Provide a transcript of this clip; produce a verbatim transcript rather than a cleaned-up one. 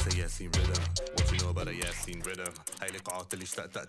It's a Yasin rhythm. What you know about a Yasin rhythm? هاي القاعات اللي اشتقت